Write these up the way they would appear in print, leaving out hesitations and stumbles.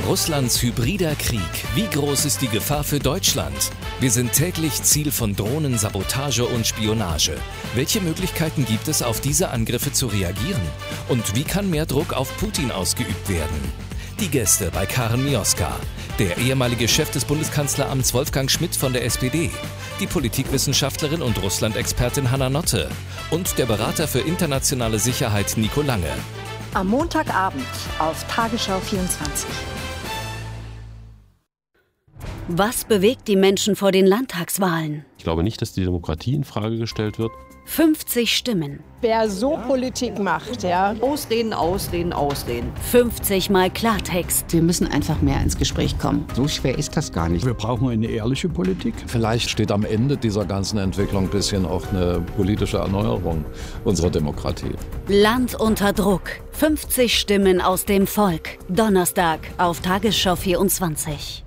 Russlands hybrider Krieg. Wie groß ist die Gefahr für Deutschland? Wir sind täglich Ziel von Drohnen, Sabotage und Spionage. Welche Möglichkeiten gibt es, auf diese Angriffe zu reagieren? Und wie kann mehr Druck auf Putin ausgeübt werden? Die Gäste bei Karen Mioska. Der ehemalige Chef des Bundeskanzleramts Wolfgang Schmidt von der SPD. Die Politikwissenschaftlerin und Russland-Expertin Hanna Notte. Und der Berater für internationale Sicherheit Nico Lange. Am Montagabend auf Tagesschau 24. Was bewegt die Menschen vor den Landtagswahlen? Ich glaube nicht, dass die Demokratie in Frage gestellt wird. 50 Stimmen. Wer so Politik macht, ja. Ausreden, ausreden, ausreden. 50 Mal Klartext. Wir müssen einfach mehr ins Gespräch kommen. So schwer ist das gar nicht. Wir brauchen eine ehrliche Politik. Vielleicht steht am Ende dieser ganzen Entwicklung ein bisschen auch eine politische Erneuerung unserer Demokratie. Land unter Druck. 50 Stimmen aus dem Volk. Donnerstag auf Tagesschau 24.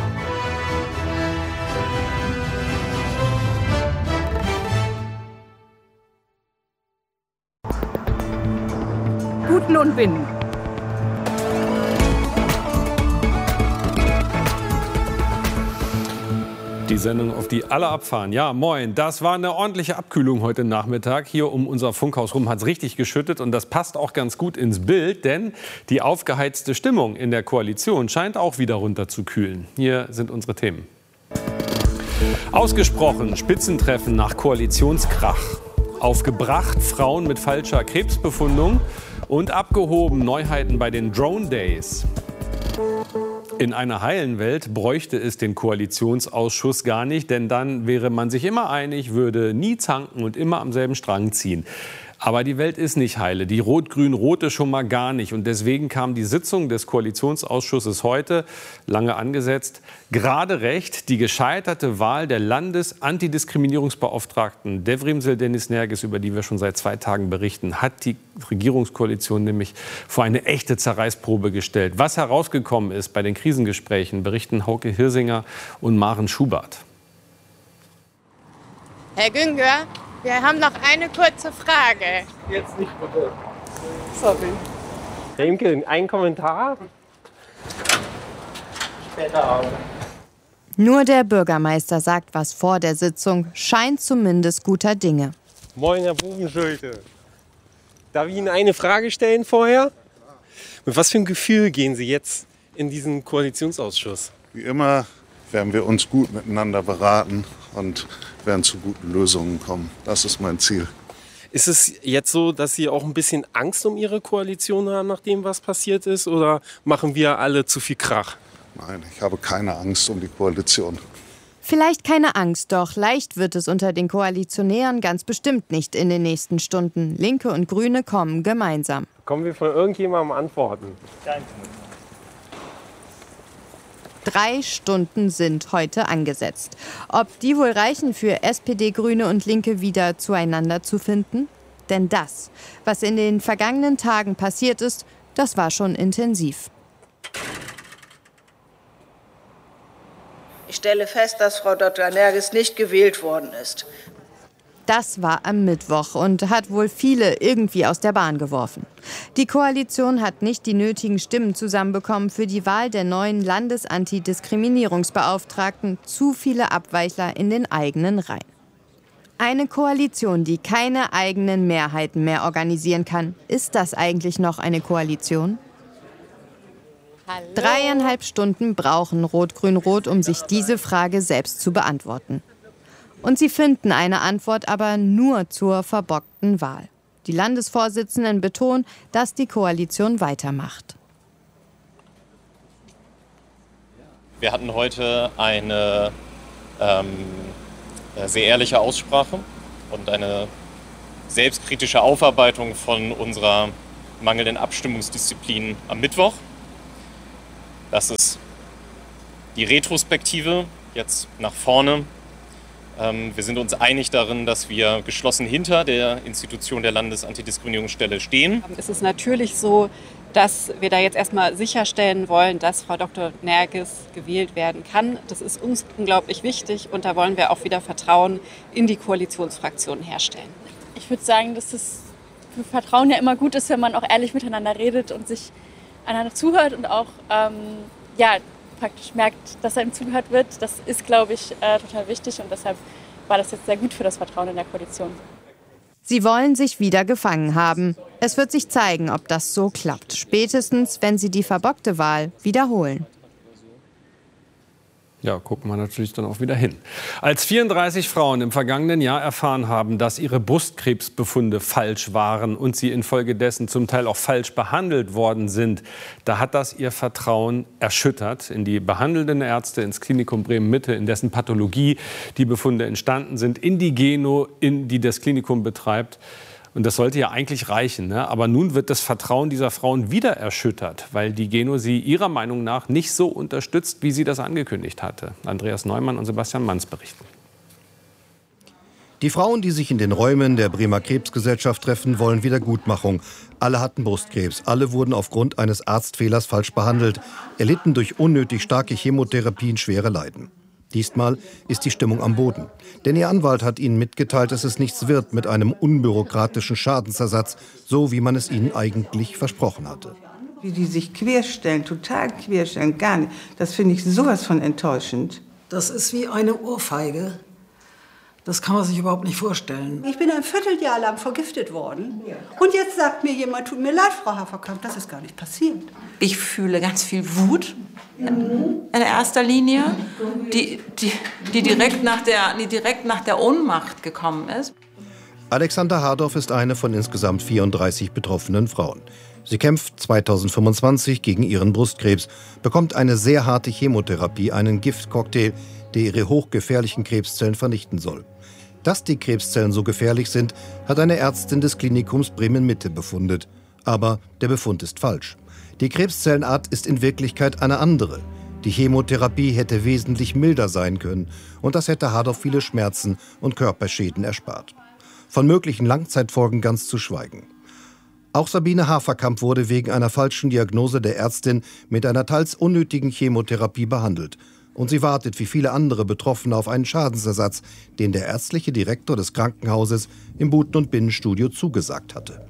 Guten und Winden. Die Sendung, auf die alle abfahren. Ja, moin. Das war eine ordentliche Abkühlung heute Nachmittag. Hier um unser Funkhaus rum hat es richtig geschüttet. Und das passt auch ganz gut ins Bild, denn die aufgeheizte Stimmung in der Koalition scheint auch wieder runterzukühlen. Hier sind unsere Themen. Ausgesprochen Spitzentreffen nach Koalitionskrach. Aufgebracht Frauen mit falscher Krebsbefundung. Und abgehoben Neuheiten bei den Drone Days. In einer heilen Welt bräuchte es den Koalitionsausschuss gar nicht, denn dann wäre man sich immer einig, würde nie zanken und immer am selben Strang ziehen. Aber die Welt ist nicht heile, die rot-grün-rote schon mal gar nicht. Und deswegen kam die Sitzung des Koalitionsausschusses heute, lange angesetzt, gerade recht. Die gescheiterte Wahl der Landesantidiskriminierungsbeauftragten Devrim Seldenis-Nergis, über die wir schon seit 2 Tagen berichten, hat die Regierungskoalition nämlich vor eine echte Zerreißprobe gestellt. Was herausgekommen ist bei den Krisengesprächen, berichten Hauke Hirsinger und Maren Schubert. Herr Güngör, wir haben noch eine kurze Frage. Jetzt nicht, bitte. Sorry. Remke, ein Kommentar? Später Abend. Nur der Bürgermeister sagt was vor der Sitzung, scheint zumindest guter Dinge. Moin, Herr Bubenschulte. Darf ich Ihnen eine Frage stellen vorher? Mit was für einem Gefühl gehen Sie jetzt in diesen Koalitionsausschuss? Wie immer werden wir uns gut miteinander beraten und werden zu guten Lösungen kommen. Das ist mein Ziel. Ist es jetzt so, dass Sie auch ein bisschen Angst um Ihre Koalition haben, nach dem, was passiert ist? Oder machen wir alle zu viel Krach? Nein, ich habe keine Angst um die Koalition. Vielleicht keine Angst, doch leicht wird es unter den Koalitionären ganz bestimmt nicht in den nächsten Stunden. Linke und Grüne kommen gemeinsam. Kommen wir von irgendjemandem Antworten? 3 Stunden sind heute angesetzt. Ob die wohl reichen für SPD, Grüne und Linke wieder zueinander zu finden? Denn das, was in den vergangenen Tagen passiert ist, das war schon intensiv. Ich stelle fest, dass Frau Dr. Nergis nicht gewählt worden ist. Das war am Mittwoch und hat wohl viele irgendwie aus der Bahn geworfen. Die Koalition hat nicht die nötigen Stimmen zusammenbekommen für die Wahl der neuen Landesantidiskriminierungsbeauftragten. Zu viele Abweichler in den eigenen Reihen. Eine Koalition, die keine eigenen Mehrheiten mehr organisieren kann. Ist das eigentlich noch eine Koalition? Hallo. 3,5 Stunden brauchen Rot-Grün-Rot, um sich diese Frage selbst zu beantworten. Und sie finden eine Antwort aber nur zur verbockten Wahl. Die Landesvorsitzenden betonen, dass die Koalition weitermacht. Wir hatten heute eine sehr ehrliche Aussprache und eine selbstkritische Aufarbeitung von unserer mangelnden Abstimmungsdisziplin am Mittwoch. Das ist die Retrospektive jetzt nach vorne. Wir sind uns einig darin, dass wir geschlossen hinter der Institution der Landesantidiskriminierungsstelle stehen. Es ist natürlich so, dass wir da jetzt erstmal sicherstellen wollen, dass Frau Dr. Nergis gewählt werden kann. Das ist uns unglaublich wichtig und da wollen wir auch wieder Vertrauen in die Koalitionsfraktionen herstellen. Ich würde sagen, dass es für Vertrauen ja immer gut ist, wenn man auch ehrlich miteinander redet und sich einander zuhört und auch ja, praktisch merkt, dass einem zugehört wird. Das ist, glaube ich, total wichtig und deshalb war das jetzt sehr gut für das Vertrauen in der Koalition. Sie wollen sich wieder gefangen haben. Es wird sich zeigen, ob das so klappt. Spätestens, wenn sie die verbockte Wahl wiederholen. Ja, gucken wir natürlich dann auch wieder hin. Als 34 Frauen im vergangenen Jahr erfahren haben, dass ihre Brustkrebsbefunde falsch waren und sie infolgedessen zum Teil auch falsch behandelt worden sind, da hat das ihr Vertrauen erschüttert in die behandelnden Ärzte, ins Klinikum Bremen-Mitte, in dessen Pathologie die Befunde entstanden sind, in die Geno, die das Klinikum betreibt. Und das sollte ja eigentlich reichen, ne? Aber nun wird das Vertrauen dieser Frauen wieder erschüttert, weil die Geno sie ihrer Meinung nach nicht so unterstützt, wie sie das angekündigt hatte. Andreas Neumann und Sebastian Manz berichten. Die Frauen, die sich in den Räumen der Bremer Krebsgesellschaft treffen, wollen Wiedergutmachung. Alle hatten Brustkrebs. Alle wurden aufgrund eines Arztfehlers falsch behandelt, erlitten durch unnötig starke Chemotherapien schwere Leiden. Diesmal ist die Stimmung am Boden. Denn ihr Anwalt hat ihnen mitgeteilt, dass es nichts wird mit einem unbürokratischen Schadensersatz, so wie man es ihnen eigentlich versprochen hatte. Wie die sich querstellen, total querstellen, gar nicht. Das finde ich sowas von enttäuschend. Das ist wie eine Ohrfeige. Das kann man sich überhaupt nicht vorstellen. Ich bin ein Vierteljahr lang vergiftet worden. Und jetzt sagt mir jemand, tut mir leid, Frau Haferkamp, das ist gar nicht passiert. Ich fühle ganz viel Wut in erster Linie, die direkt nach der Ohnmacht gekommen ist. Alexander Hardorf ist eine von insgesamt 34 betroffenen Frauen. Sie kämpft 2025 gegen ihren Brustkrebs, bekommt eine sehr harte Chemotherapie, einen Giftcocktail, der ihre hochgefährlichen Krebszellen vernichten soll. Dass die Krebszellen so gefährlich sind, hat eine Ärztin des Klinikums Bremen-Mitte befundet. Aber der Befund ist falsch. Die Krebszellenart ist in Wirklichkeit eine andere. Die Chemotherapie hätte wesentlich milder sein können und das hätte Hardorf viele Schmerzen und Körperschäden erspart. Von möglichen Langzeitfolgen ganz zu schweigen. Auch Sabine Haferkamp wurde wegen einer falschen Diagnose der Ärztin mit einer teils unnötigen Chemotherapie behandelt. Und sie wartet wie viele andere Betroffene auf einen Schadensersatz, den der ärztliche Direktor des Krankenhauses im Buten- und Binnenstudio zugesagt hatte.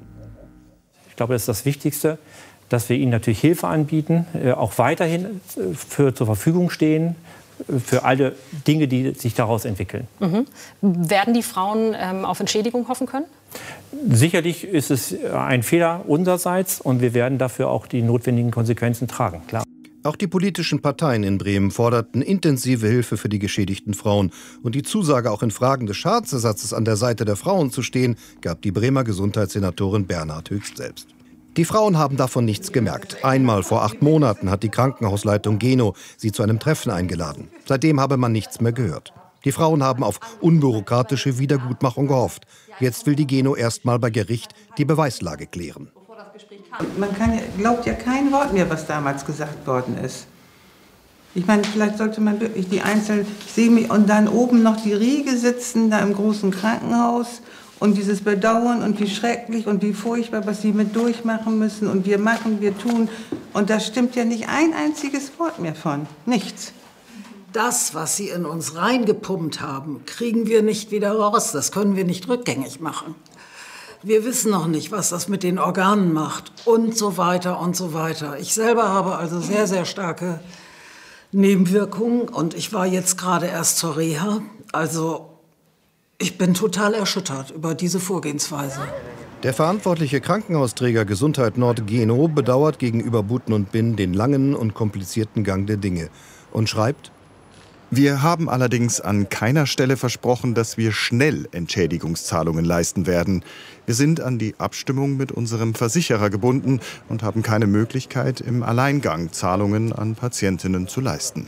Ich glaube, das ist das Wichtigste, dass wir ihnen natürlich Hilfe anbieten, auch weiterhin zur Verfügung stehen, für alle Dinge, die sich daraus entwickeln. Mhm. Werden die Frauen auf Entschädigung hoffen können? Sicherlich ist es ein Fehler unsererseits und wir werden dafür auch die notwendigen Konsequenzen tragen, klar. Auch die politischen Parteien in Bremen forderten intensive Hilfe für die geschädigten Frauen. Und die Zusage, auch in Fragen des Schadensersatzes an der Seite der Frauen zu stehen, gab die Bremer Gesundheitssenatorin Bernhard Höchst selbst. Die Frauen haben davon nichts gemerkt. Einmal vor 8 Monaten hat die Krankenhausleitung Geno sie zu einem Treffen eingeladen. Seitdem habe man nichts mehr gehört. Die Frauen haben auf unbürokratische Wiedergutmachung gehofft. Jetzt will die Geno erst mal bei Gericht die Beweislage klären. Man glaubt ja kein Wort mehr, was damals gesagt worden ist. Ich meine, vielleicht sollte man wirklich die Einzelnen sehen und dann oben noch die Riege sitzen, da im großen Krankenhaus und dieses Bedauern und wie schrecklich und wie furchtbar, was sie mit durchmachen müssen und wir machen, wir tun. Und da stimmt ja nicht ein einziges Wort mehr von. Nichts. Das, was sie in uns reingepumpt haben, kriegen wir nicht wieder raus. Das können wir nicht rückgängig machen. Wir wissen noch nicht, was das mit den Organen macht und so weiter und so weiter. Ich selber habe also sehr, sehr starke Nebenwirkungen und ich war jetzt gerade erst zur Reha. Also ich bin total erschüttert über diese Vorgehensweise. Der verantwortliche Krankenhausträger Gesundheit Nord Geno bedauert gegenüber Buten und Binnen den langen und komplizierten Gang der Dinge und schreibt: Wir haben allerdings an keiner Stelle versprochen, dass wir schnell Entschädigungszahlungen leisten werden. Wir sind an die Abstimmung mit unserem Versicherer gebunden und haben keine Möglichkeit, im Alleingang Zahlungen an Patientinnen zu leisten.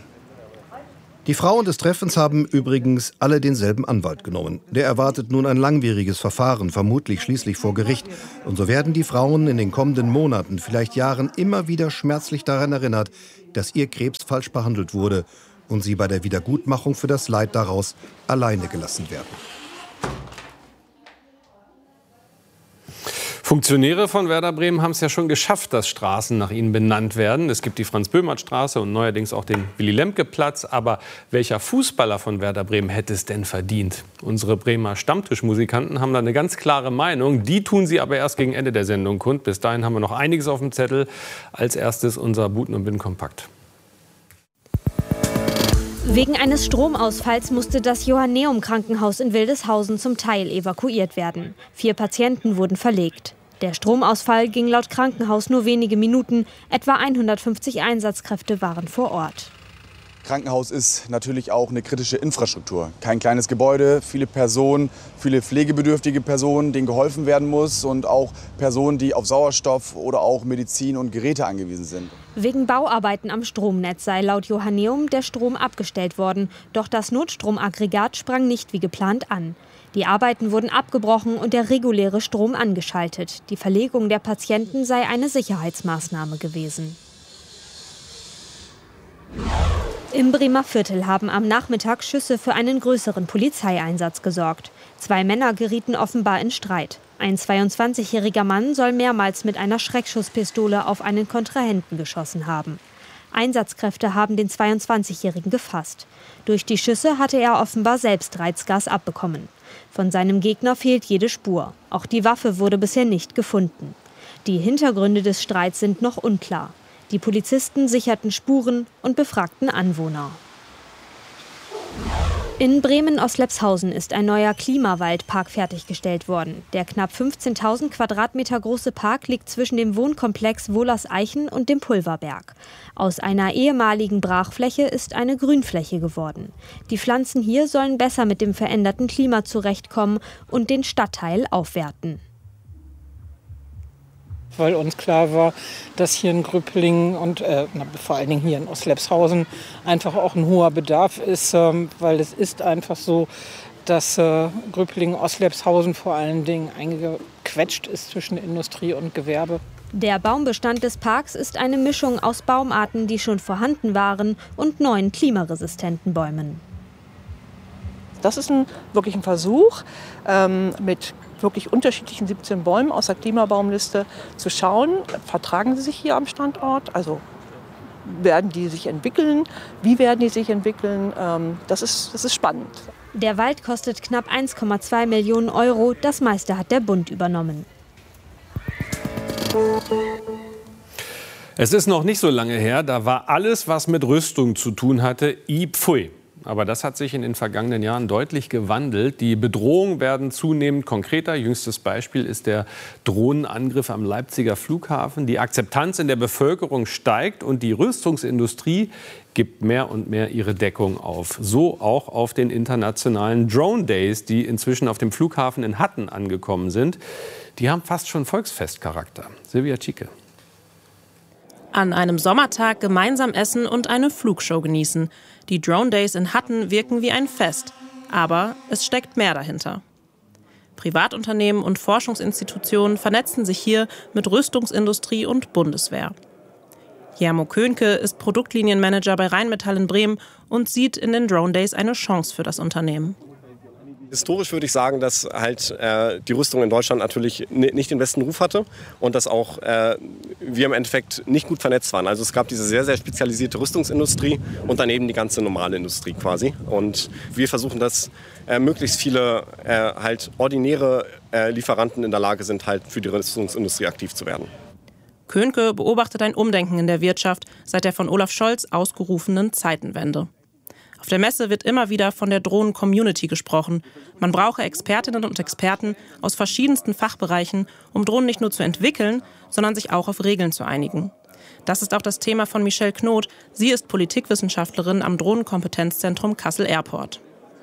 Die Frauen des Treffens haben übrigens alle denselben Anwalt genommen. Der erwartet nun ein langwieriges Verfahren, vermutlich schließlich vor Gericht. Und so werden die Frauen in den kommenden Monaten, vielleicht Jahren, immer wieder schmerzlich daran erinnert, dass ihr Krebs falsch behandelt wurde und sie bei der Wiedergutmachung für das Leid daraus alleine gelassen werden. Funktionäre von Werder Bremen haben es ja schon geschafft, dass Straßen nach ihnen benannt werden. Es gibt die Franz-Böhmert-Straße und neuerdings auch den Willy-Lemke-Platz. Aber welcher Fußballer von Werder Bremen hätte es denn verdient? Unsere Bremer Stammtischmusikanten haben da eine ganz klare Meinung. Die tun sie aber erst gegen Ende der Sendung kund. Bis dahin haben wir noch einiges auf dem Zettel. Als erstes unser Buten- und Binnen-Kompakt. Wegen eines Stromausfalls musste das Johanneum-Krankenhaus in Wildeshausen zum Teil evakuiert werden. 4 Patienten wurden verlegt. Der Stromausfall ging laut Krankenhaus nur wenige Minuten. Etwa 150 Einsatzkräfte waren vor Ort. Krankenhaus ist natürlich auch eine kritische Infrastruktur. Kein kleines Gebäude, viele Personen, viele pflegebedürftige Personen, denen geholfen werden muss und auch Personen, die auf Sauerstoff oder auch Medizin und Geräte angewiesen sind. Wegen Bauarbeiten am Stromnetz sei laut Johanneum der Strom abgestellt worden. Doch das Notstromaggregat sprang nicht wie geplant an. Die Arbeiten wurden abgebrochen und der reguläre Strom angeschaltet. Die Verlegung der Patienten sei eine Sicherheitsmaßnahme gewesen. Im Bremer Viertel haben am Nachmittag Schüsse für einen größeren Polizeieinsatz gesorgt. 2 Männer gerieten offenbar in Streit. Ein 22-jähriger Mann soll mehrmals mit einer Schreckschusspistole auf einen Kontrahenten geschossen haben. Einsatzkräfte haben den 22-jährigen gefasst. Durch die Schüsse hatte er offenbar selbst Reizgas abbekommen. Von seinem Gegner fehlt jede Spur. Auch die Waffe wurde bisher nicht gefunden. Die Hintergründe des Streits sind noch unklar. Die Polizisten sicherten Spuren und befragten Anwohner. In Bremen-Oslepshausen ist ein neuer Klimawaldpark fertiggestellt worden. Der knapp 15.000 Quadratmeter große Park liegt zwischen dem Wohnkomplex Wohlers-Eichen und dem Pulverberg. Aus einer ehemaligen Brachfläche ist eine Grünfläche geworden. Die Pflanzen hier sollen besser mit dem veränderten Klima zurechtkommen und den Stadtteil aufwerten. Weil uns klar war, dass hier in Grüppelingen und vor allen Dingen hier in Oslepshausen einfach auch ein hoher Bedarf ist, weil es ist einfach so, dass Grüppelingen-Oslepshausen vor allen Dingen eingequetscht ist zwischen Industrie und Gewerbe. Der Baumbestand des Parks ist eine Mischung aus Baumarten, die schon vorhanden waren, und neuen klimaresistenten Bäumen. Das ist wirklich ein Versuch, mit wirklich unterschiedlichen 17 Bäumen aus der Klimabaumliste zu schauen, vertragen sie sich hier am Standort, also werden die sich entwickeln, wie werden die sich entwickeln, das ist spannend. Der Wald kostet knapp 1,2 Millionen Euro, das meiste hat der Bund übernommen. Es ist noch nicht so lange her, da war alles, was mit Rüstung zu tun hatte, pfui. Aber das hat sich in den vergangenen Jahren deutlich gewandelt. Die Bedrohungen werden zunehmend konkreter. Jüngstes Beispiel ist der Drohnenangriff am Leipziger Flughafen. Die Akzeptanz in der Bevölkerung steigt und die Rüstungsindustrie gibt mehr und mehr ihre Deckung auf. So auch auf den internationalen Drone Days, die inzwischen auf dem Flughafen in Hatten angekommen sind. Die haben fast schon Volksfestcharakter. Silvia Tschicke. An einem Sommertag gemeinsam essen und eine Flugshow genießen. Die Drone Days in Hatten wirken wie ein Fest. Aber es steckt mehr dahinter. Privatunternehmen und Forschungsinstitutionen vernetzen sich hier mit Rüstungsindustrie und Bundeswehr. Jermo Könke ist Produktlinienmanager bei Rheinmetall in Bremen und sieht in den Drone Days eine Chance für das Unternehmen. Historisch würde ich sagen, dass halt die Rüstung in Deutschland natürlich nicht den besten Ruf hatte und dass auch wir im Endeffekt nicht gut vernetzt waren. Also es gab diese sehr, sehr spezialisierte Rüstungsindustrie und daneben die ganze normale Industrie quasi. Und wir versuchen, dass möglichst viele halt ordinäre Lieferanten in der Lage sind, halt für die Rüstungsindustrie aktiv zu werden. Könke beobachtet ein Umdenken in der Wirtschaft seit der von Olaf Scholz ausgerufenen Zeitenwende. Auf der Messe wird immer wieder von der Drohnen-Community gesprochen. Man brauche Expertinnen und Experten aus verschiedensten Fachbereichen, um Drohnen nicht nur zu entwickeln, sondern sich auch auf Regeln zu einigen. Das ist auch das Thema von Michelle Knot. Sie ist Politikwissenschaftlerin am Drohnenkompetenzzentrum Kassel Airport.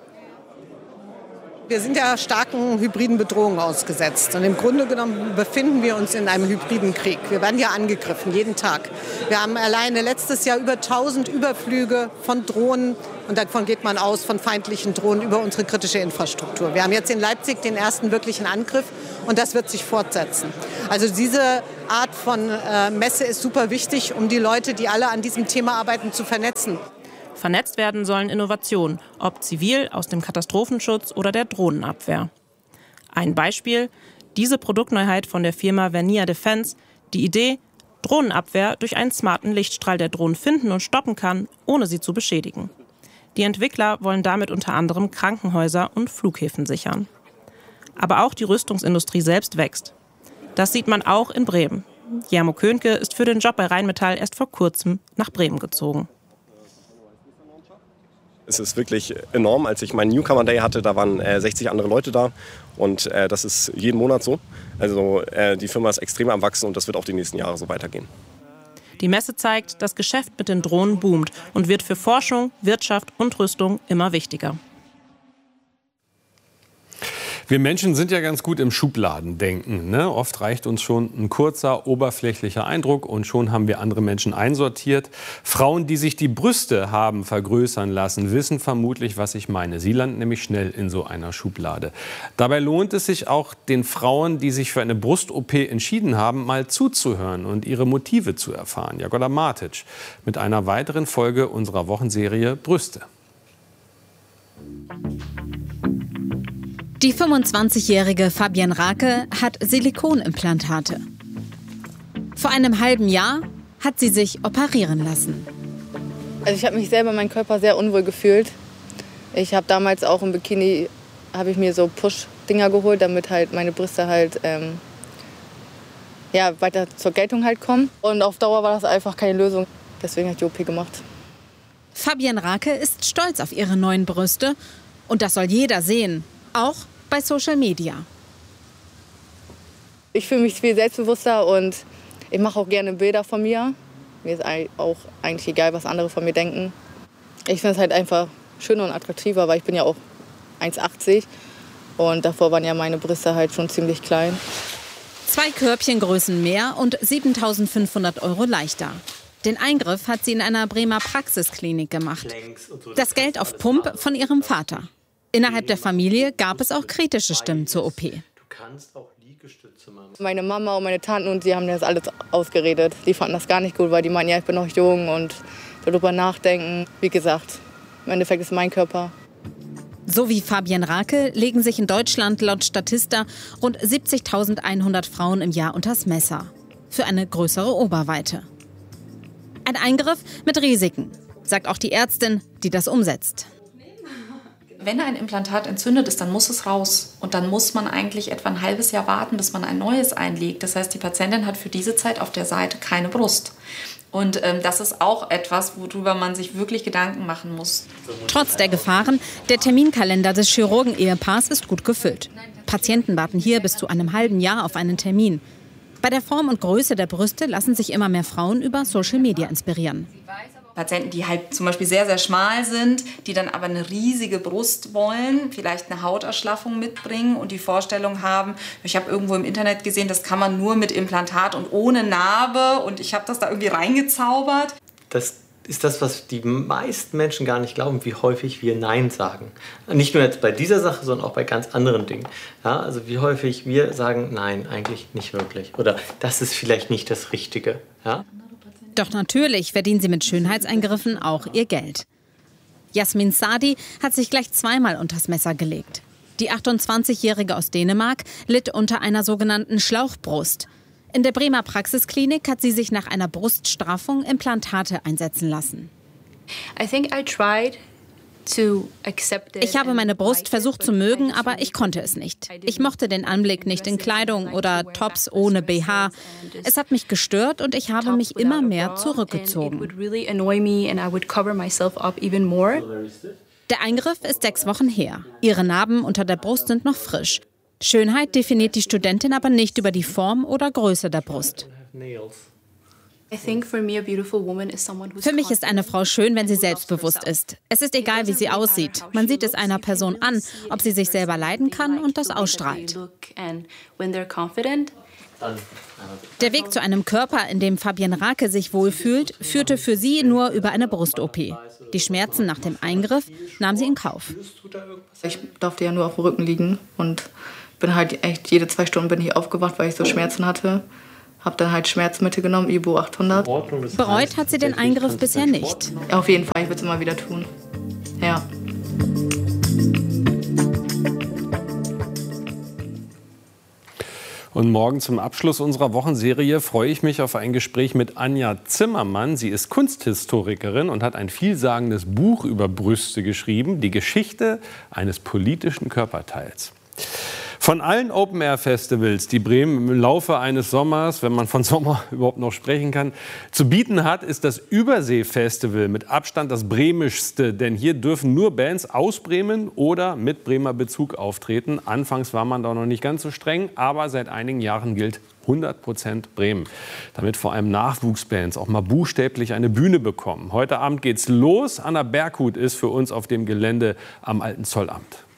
Wir sind ja starken hybriden Bedrohungen ausgesetzt. Und im Grunde genommen befinden wir uns in einem hybriden Krieg. Wir werden ja angegriffen, jeden Tag. Wir haben alleine letztes Jahr über 1000 Überflüge von Drohnen. Und davon geht man aus, von feindlichen Drohnen über unsere kritische Infrastruktur. Wir haben jetzt in Leipzig den ersten wirklichen Angriff. Und das wird sich fortsetzen. Also diese Art von Messe ist super wichtig, um die Leute, die alle an diesem Thema arbeiten, zu vernetzen. Vernetzt werden sollen Innovationen, ob zivil, aus dem Katastrophenschutz oder der Drohnenabwehr. Ein Beispiel, diese Produktneuheit von der Firma Vernier Defense, die Idee, Drohnenabwehr durch einen smarten Lichtstrahl, der Drohnen finden und stoppen kann, ohne sie zu beschädigen. Die Entwickler wollen damit unter anderem Krankenhäuser und Flughäfen sichern. Aber auch die Rüstungsindustrie selbst wächst. Das sieht man auch in Bremen. Jermo Könke ist für den Job bei Rheinmetall erst vor kurzem nach Bremen gezogen. Es ist wirklich enorm. Als ich meinen Newcomer Day hatte, da waren 60 andere Leute da. Und das ist jeden Monat so. Also die Firma ist extrem am Wachsen und das wird auch die nächsten Jahre so weitergehen. Die Messe zeigt, das Geschäft mit den Drohnen boomt und wird für Forschung, Wirtschaft und Rüstung immer wichtiger. Wir Menschen sind ja ganz gut im Schubladendenken, ne? Oft reicht uns schon ein kurzer, oberflächlicher Eindruck und schon haben wir andere Menschen einsortiert. Frauen, die sich die Brüste haben vergrößern lassen, wissen vermutlich, was ich meine. Sie landen nämlich schnell in so einer Schublade. Dabei lohnt es sich auch, den Frauen, die sich für eine Brust-OP entschieden haben, mal zuzuhören und ihre Motive zu erfahren. Jagoda Martic mit einer weiteren Folge unserer Wochenserie Brüste. Die 25-jährige Fabienne Rake hat Silikonimplantate. Vor einem halben Jahr hat sie sich operieren lassen. Also ich habe mich selber, meinen Körper sehr unwohl gefühlt. Ich habe damals auch im Bikini, habe ich mir so Push-Dinger geholt, damit halt meine Brüste halt weiter zur Geltung halt kommen. Und auf Dauer war das einfach keine Lösung. Deswegen habe ich die OP gemacht. Fabienne Rake ist stolz auf ihre neuen Brüste. Und das soll jeder sehen, auch bei Social Media. Ich fühle mich viel selbstbewusster und ich mache auch gerne Bilder von mir. Mir ist auch eigentlich egal, was andere von mir denken. Ich finde es halt einfach schöner und attraktiver, weil ich bin ja auch 1,80 und davor waren ja meine Brüste halt schon ziemlich klein. 2 Körbchengrößen mehr und 7.500 € leichter. Den Eingriff hat sie in einer Bremer Praxisklinik gemacht. Das Geld auf Pump von ihrem Vater. Innerhalb der Familie gab es auch kritische Stimmen zur OP. Meine Mama und meine Tanten und die haben das alles ausgeredet. Die fanden das gar nicht gut, weil die meinen, ja, ich bin noch jung und darüber nachdenken. Wie gesagt, im Endeffekt ist mein Körper. So wie Fabienne Rake legen sich in Deutschland laut Statista rund 70.100 Frauen im Jahr unters Messer. Für eine größere Oberweite. Ein Eingriff mit Risiken, sagt auch die Ärztin, die das umsetzt. Wenn ein Implantat entzündet ist, dann muss es raus. Und dann muss man eigentlich etwa ein halbes Jahr warten, bis man ein neues einlegt. Das heißt, die Patientin hat für diese Zeit auf der Seite keine Brust. Und das ist auch etwas, worüber man sich wirklich Gedanken machen muss. Trotz der Gefahren, der Terminkalender des Chirurgen-Ehepaars ist gut gefüllt. Patienten warten hier bis zu einem halben Jahr auf einen Termin. Bei der Form und Größe der Brüste lassen sich immer mehr Frauen über Social Media inspirieren. Patienten, die halt zum Beispiel sehr, sehr schmal sind, die dann aber eine riesige Brust wollen, vielleicht eine Hauterschlaffung mitbringen und die Vorstellung haben, ich habe irgendwo im Internet gesehen, das kann man nur mit Implantat und ohne Narbe und ich habe das da irgendwie reingezaubert. Das ist das, was die meisten Menschen gar nicht glauben, wie häufig wir Nein sagen. Nicht nur jetzt bei dieser Sache, sondern auch bei ganz anderen Dingen. Ja, also wie häufig wir sagen, nein, eigentlich nicht wirklich. Oder das ist vielleicht nicht das Richtige. Ja? Doch natürlich verdienen sie mit Schönheitseingriffen auch ihr Geld. Jasmin Sadi hat sich gleich zweimal unters Messer gelegt. Die 28-Jährige aus Dänemark litt unter einer sogenannten Schlauchbrust. In der Bremer Praxisklinik hat sie sich nach einer Bruststraffung Implantate einsetzen lassen. Ich habe meine Brust versucht zu mögen, aber ich konnte es nicht. Ich mochte den Anblick nicht in Kleidung oder Tops ohne BH. Es hat mich gestört und ich habe mich immer mehr zurückgezogen. Der Eingriff ist 6 Wochen her. Ihre Narben unter der Brust sind noch frisch. Schönheit definiert die Studentin aber nicht über die Form oder Größe der Brust. Für mich ist eine Frau schön, wenn sie selbstbewusst ist. Es ist egal, wie sie aussieht. Man sieht es einer Person an, ob sie sich selber leiden kann und das ausstrahlt. Der Weg zu einem Körper, in dem Fabienne Rake sich wohlfühlt, führte für sie nur über eine Brust-OP. Die Schmerzen nach dem Eingriff nahm sie in Kauf. Ich durfte ja nur auf dem Rücken liegen und bin halt echt jede 2 Stunden bin ich aufgewacht, weil ich so Schmerzen hatte. Habe dann halt Schmerzmittel genommen, Ibo 800. Bereut hat sie den Eingriff bisher nicht. Ja, auf jeden Fall, ich würde es immer wieder tun. Ja. Und morgen zum Abschluss unserer Wochenserie freue ich mich auf ein Gespräch mit Anja Zimmermann. Sie ist Kunsthistorikerin und hat ein vielsagendes Buch über Brüste geschrieben, die Geschichte eines politischen Körperteils. Von allen Open-Air-Festivals, die Bremen im Laufe eines Sommers, wenn man von Sommer überhaupt noch sprechen kann, zu bieten hat, ist das Übersee-Festival mit Abstand das bremischste. Denn hier dürfen nur Bands aus Bremen oder mit Bremer Bezug auftreten. Anfangs war man da noch nicht ganz so streng, aber seit einigen Jahren gilt 100% Bremen. Damit vor allem Nachwuchsbands auch mal buchstäblich eine Bühne bekommen. Heute Abend geht's los. Anna Berghut ist für uns auf dem Gelände am Alten Zollamt.